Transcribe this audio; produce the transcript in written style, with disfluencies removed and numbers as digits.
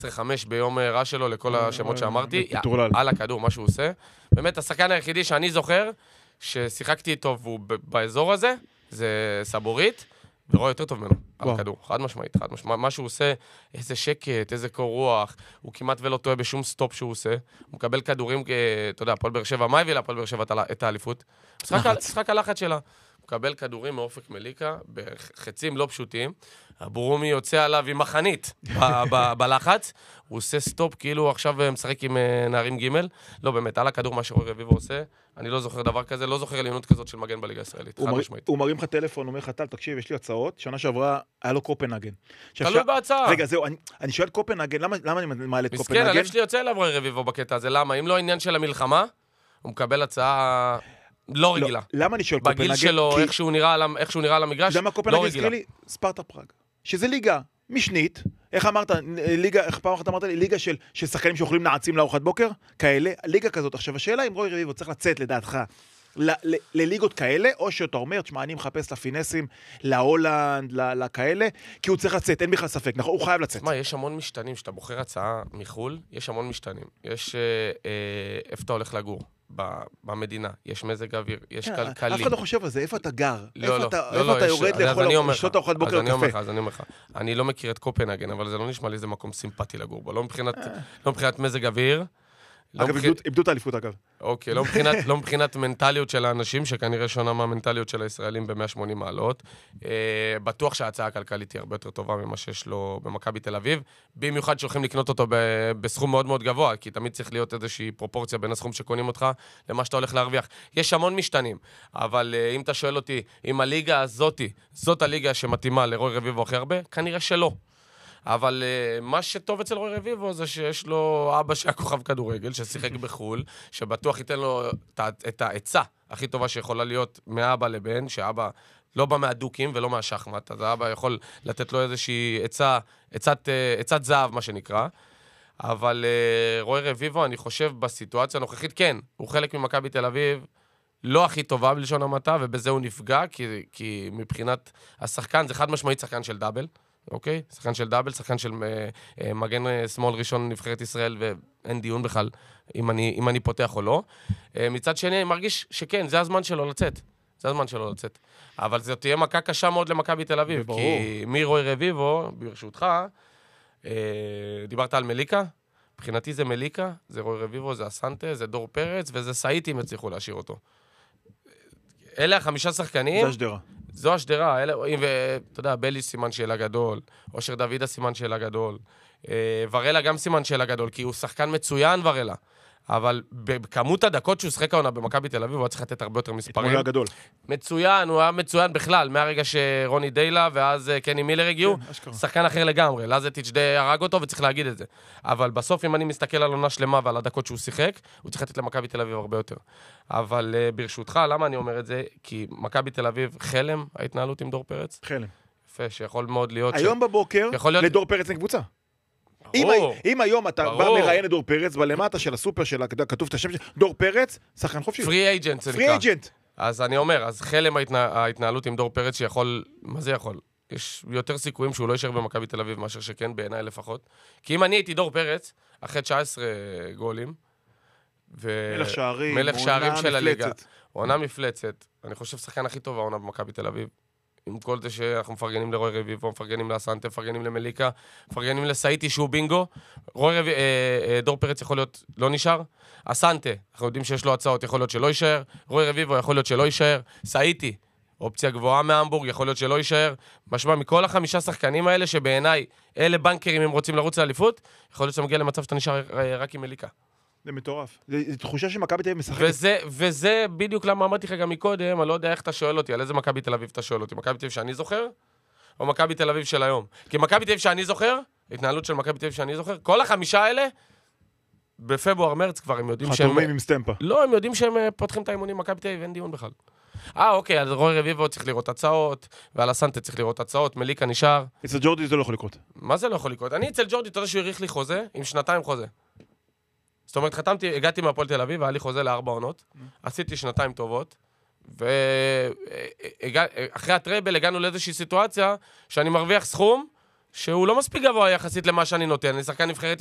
5 ביום רע שלו לכל השמות שאמרתי, על הכדור, מה שהוא עושה. באמת, השחקן היחידי שאני זוכר, ששיחקתי איתו והוא באזור הזה, זה סבורית, ורואה יותר טוב ממנו, על הכדור. חד משמעית. מה שהוא עושה, איזה שקט, איזה קור רוח, הוא כמעט ולא טועה בשום סטופ שהוא עושה. הוא מקבל כדורים, אתה יודע, הפועל באר שבע, מה הביא להפועל באר שבע את האליפות? משחק הלחץ שלה. הוא מקבל כדורים מאופק מליקה, בחצים לא פשוטים. הברומי יוצא עליו עם מחנית בלחץ. הוא עושה סטופ, כאילו עכשיו משחק עם נערים ג'. לא, באמת, על הכדור מה שרוי רביבו עושה. אני לא זוכר דבר כזה, לא זוכר עליונות כזאת של מגן בליגה הישראלית. הוא מרים לך טלפון, אומר לך, טל, תקשיב, יש לי הצעות. שנה שעברה היה לו קופנהגן. תלוי בהצעה. רגע, זהו, אני שואל קופנהגן, למה אני מעלה את קופנהגן? מסכן, הלב שלי יוצא אליו רוי רביבו בקטע הזה. למה? אם לא העניין של המלחמה, הוא מקבל הצעה לא רגילה. למה אני שואל קופנהגן? בגיל שלו, איך שהוא נראה על המגרש, לא רגילה. ספרטה פראג, שזה ליגה משנית, איך אמרת, פעם אחת אמרת לי, ליגה של שחקנים שאוכלים נעצים לארוחת בוקר, כאלה, ליגה כזאת. עכשיו, השאלה אם רוי רביבו צריך לצאת לדעתך לליגות כאלה, או שאתה אומר, תשמע, אני מחפש לפינסים, להולנד, לכאלה, כי הוא צריך לצאת, אין בכלל ספק, נכון? הוא חייב לצאת. תשמע, יש המון משתנים, שאתה בוחר הצעה מחול, יש המון משתנים. יש איפה אתה הולך לגור. במדינה, יש מזג אוויר, יש כלכלי. אף אחד לא חושב על זה, איפה אתה גר? איפה אתה יורד לשתות ארוחת בוקר קפה? אז אני אומר לך, אני לא מכיר את קופנהגן, אבל זה לא נשמע לי איזה מקום סימפטי לגור בו, לא מבחינת מזג אוויר. אגב, איבדו את האליפות, אגב. אוקיי, לא מבחינת מנטליות של האנשים, שכנראה שונה מהמנטליות של הישראלים ב-180 מעלות. בטוח שההצעה הכלכלית היא הרבה יותר טובה ממה שיש לו במכבי תל אביב, במיוחד שהולכים לקנות אותו בסכום מאוד מאוד גבוה, כי תמיד צריך להיות איזושהי פרופורציה בין הסכום שקונים אותך למה שאתה הולך להרוויח. יש המון משתנים, אבל אם אתה שואל אותי, אם הליגה הזאת, זאת הליגה שמתאימה לרוי רביבו הכי הרבה, כנראה שלא. אבל מה שטוב אצל רוי רביבו זה שיש לו אבא שהיה כוכב כדורגל, ששיחק בחול, שבטוח ייתן לו את העצה הכי טובה שיכולה להיות מאבא לבן, שאבא לא בא מהדוקים ולא מהשחמט, אז האבא יכול לתת לו איזושהי עצת זהב, מה שנקרא. אבל רוי רביבו, אני חושב בסיטואציה הנוכחית, כן, הוא חלק ממכבי תל אביב, לא הכי טובה בלשון המעטה, ובזה הוא נפגע, כי מבחינת השחקן, זה חד משמעית שחקן של דאבל, אוקיי? שחקן של דאבל, שחקן של מגן שמאל ראשון נבחרת ישראל, ואין דיון בכלל אם אני פותח או לא. מצד שני, אני מרגיש שכן, זה הזמן שלו לצאת. זה הזמן שלו לצאת. אבל זה תהיה מכה קשה מאוד למכבי תל אביב, כי מרוי רביבו, ברשותך, דיברת על מליקה, מבחינתי זה מליקה, זה רוי רביבו, זה אסנטה, זה דור פרץ, וזה סאיטים הצליחו להשאיר אותו. אלה 5 שחקנים. זה השדרה. זו השדרה, ואתה יודע, בלי סימן שאלה גדול, אושר דוידה סימן שאלה גדול, ורלה גם סימן שאלה גדול, כי הוא שחקן מצוין ורלה, אבל בכמות הדקות שהוא שחק העונה במכבי תל אביב, הוא היה צריך לתת הרבה יותר מספרים. אתמול היה גדול. מצוין, הוא היה מצוין בכלל, מהרגע שרוני דיילה ואז קני מילר הגיעו, שחקן אחר לגמרי, לזטיץ' די הרג אותו וצריך להגיד את זה. אבל בסוף, אם אני מסתכל על עונה שלמה ועל הדקות שהוא שיחק, הוא צריך לתת למכבי תל אביב הרבה יותר. אבל ברשותך, למה אני אומר את זה? כי מכבי תל אביב חלם, ההתנהלות עם דור פרץ. חלם. יפה, שיכול מאוד להיות היום בבוקר, לדור פרץ אין קבוצה. אם היום אתה בא מראיין את דור פרץ, בלמטה של הסופר שלה, כתוב את השם של דור פרץ, שחקן חופשי. פרי אייג'נט זה נקרא. פרי אייג'נט. אז אני אומר, אז חלם ההתנהלות עם דור פרץ שיכול, מה זה יכול? יש יותר סיכויים שהוא לא יישאר במכבי תל אביב, מאשר שכן, בעיניי לפחות. כי אם אני הייתי דור פרץ, אחרי 19 גולים, מלך שערים של הליגה, עונה מפלצת, אני חושב שחקן הכי טוב העונה במכבי תל אביב. עם כל זה שאנחנו מפרגנים לרוי רביבו, מפרגנים לאסנטה, מפרגנים למליקה, מפרגנים לסאיטי שהוא בינגו. דור פרץ יכול להיות לא נשאר. אסנטה, אנחנו יודעים שיש לו הצעות, יכול להיות שלא יישאר. רוי רביבו יכול להיות שלא יישאר. סאיטי, אופציה גבוהה מהמבורג, יכול להיות שלא יישאר. משמע, מכל 5 שחקנים האלה, שבעיניי אלה בנקרים אם רוצים לרוץ לאליפות, יכול להיות שמגיע למצב שאתה נשאר רק עם מליקה. זה מטורף. זו תחושה שמכבי תל אביב משחקת. וזה בדיוק למה אמרתי לך גם מקודם, אני לא יודע איך אתה שואל אותי, על איזה מכבי תל אביב אתה שואל אותי, מכבי תל אביב שאני זוכר, או מכבי תל אביב של היום? כי מכבי תל אביב שאני זוכר, התנהלות של מכבי תל אביב שאני זוכר, כל 5 האלה, בפברואר מרץ כבר הם יודעים שהם... חתומים עם סטמפה. לא, הם יודעים שהם פותחים את האימונים, מכבי תל אביב, אין דיון בכלל. אוקיי, על רוי רביבו צריך לראות הצעות, ועל הסנטה צריך לראות הצעות, מליקה נשאר. אצל ג'ורדי זה לא יכול לקרות. מה זה לא יכול לקרות? אני אצל ג'ורדי, אתה יודע שהוא העריך לי חוזה, עם 2 חוזה. זאת אומרת, הגעתי מהפועל תל אביב, והיה לי חוזה ל4 עונות, עשיתי 2 טובות, ואחרי הטרייבל הגענו לאיזושהי סיטואציה, שאני מרוויח סכום, שהוא לא מספיק גבוה יחסית למה שאני נותן. אני שחקן נבחרת